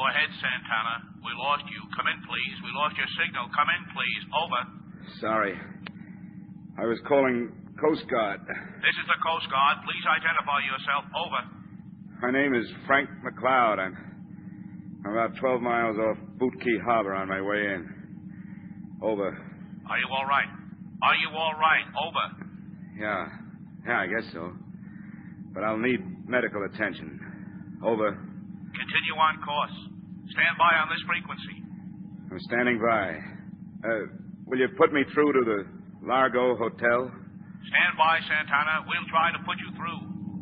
ahead, Santana. We lost you. Come in, please. We lost your signal. Come in, please. Over. Sorry. I was calling Coast Guard. This is the Coast Guard. Please identify yourself. Over. My name is Frank McLeod. I'm about 12 miles off Boot Key Harbor on my way in. Over. Are you all right? Are you all right? Over. Yeah, I guess so. But I'll need medical attention. Over. Continue on course. Stand by on this frequency. I'm standing by. Will you put me through to the Largo Hotel? Stand by, Santana. We'll try to put you through.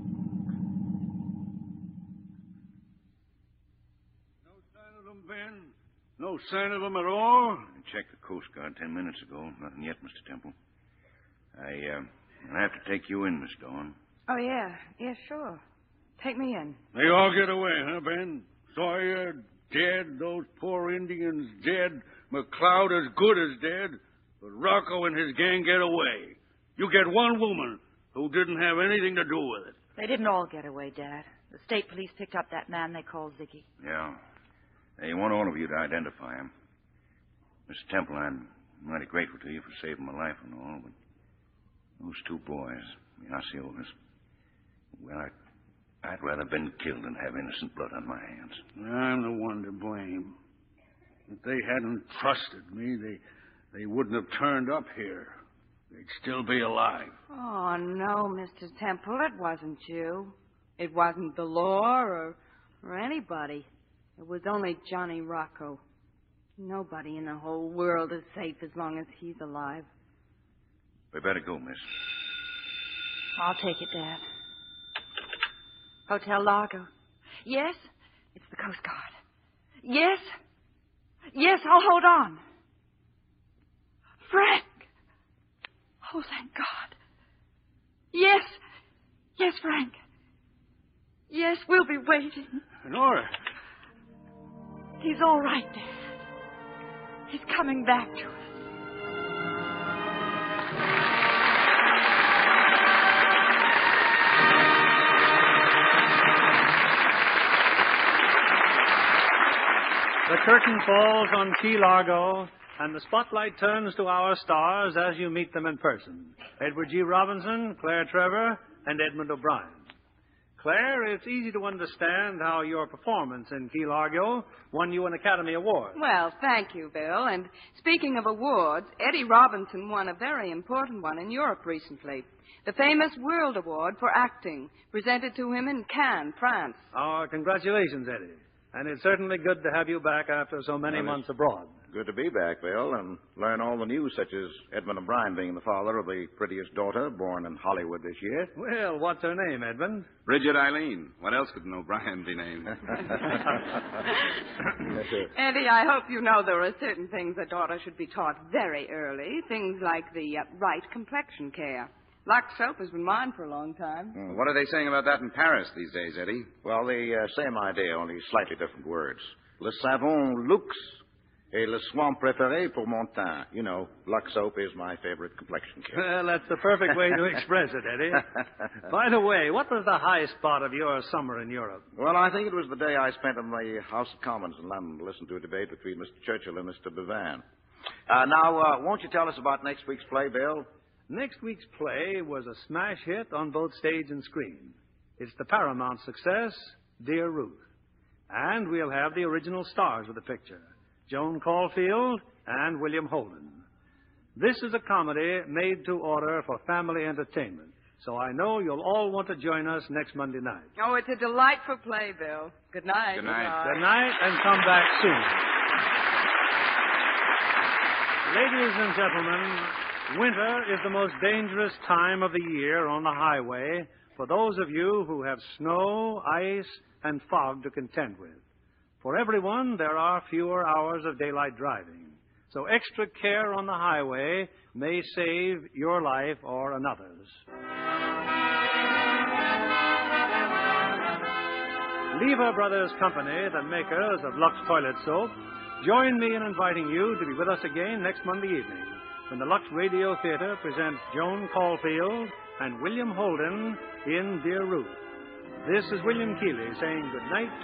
No sign of them, Ben? No sign of them at all? I checked the Coast Guard 10 minutes ago. Nothing yet, Mr. Temple. I'll have to take you in, Miss Dawn. Oh, yeah. Yeah, sure. Take me in. They all get away, huh, Ben? Sawyer dead, those poor Indians dead, McLeod as good as dead, but Rocco and his gang get away. You get one woman who didn't have anything to do with it. They didn't all get away, Dad. The state police picked up that man they called Ziggy. Yeah. They want all of you to identify him. Mr. Temple, I'm mighty grateful to you for saving my life and all, but those two boys, the Osceolas, well, I'd rather have been killed than have innocent blood on my hands. I'm the one to blame. If they hadn't trusted me, they wouldn't have turned up here. They'd still be alive. Oh, no, Mr. Temple, it wasn't you. It wasn't the law or anybody. It was only Johnny Rocco. Nobody in the whole world is safe as long as he's alive. We better go, miss. I'll take it, Dad. Hotel Largo. Yes? It's the Coast Guard. Yes? Yes, I'll hold on. Frank! Oh, thank God. Yes. Yes, Frank. Yes, we'll be waiting. Nora. He's all right, Dad. He's coming back to us. The curtain falls on Key Largo, and the spotlight turns to our stars as you meet them in person. Edward G. Robinson, Claire Trevor, and Edmund O'Brien. Claire, it's easy to understand how your performance in Key Largo won you an Academy Award. Well, thank you, Bill. And speaking of awards, Eddie Robinson won a very important one in Europe recently. The famous World Award for Acting, presented to him in Cannes, France. Our congratulations, Eddie. And it's certainly good to have you back after so many months abroad. Good to be back, Bill, and learn all the news, such as Edmund O'Brien being the father of the prettiest daughter born in Hollywood this year. Well, what's her name, Edmund? Bridget Eileen. What else could an O'Brien be named? Eddie, I hope you know there are certain things a daughter should be taught very early. Things like the right complexion care. Lux soap has been mine for a long time. What are they saying about that in Paris these days, Eddie? Well, the same idea, only slightly different words. Le savon Lux et le soin préféré pour mon teint. You know, Lux soap is my favorite complexion care. Well, that's the perfect way to express it, Eddie. By the way, what was the high spot of your summer in Europe? Well, I think it was the day I spent in the House of Commons in London to listen to a debate between Mr. Churchill and Mr. Bevan. Now, won't you tell us about next week's play, Bill? Next week's play was a smash hit on both stage and screen. It's the Paramount success, Dear Ruth. And we'll have the original stars of the picture, Joan Caulfield and William Holden. This is a comedy made to order for family entertainment, so I know you'll all want to join us next Monday night. Oh, it's a delightful play, Bill. Good night. Good night. Good night, and come back soon. Ladies and gentlemen, winter is the most dangerous time of the year on the highway for those of you who have snow, ice, and fog to contend with. For everyone, there are fewer hours of daylight driving. So extra care on the highway may save your life or another's. Lever Brothers Company, the makers of Lux Toilet Soap, join me in inviting you to be with us again next Monday evening when the Lux Radio Theater presents Joan Caulfield and William Holden in Dear Ruth. This is William Keighley saying good night